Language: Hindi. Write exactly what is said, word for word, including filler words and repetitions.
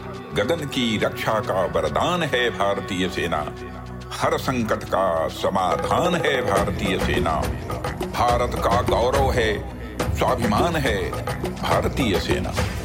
गगन की रक्षा का वरदान है भारतीय सेना, हर संकट का समाधान है भारतीय सेना। भारत का गौरव है, स्वाभिमान है भारतीय सेना।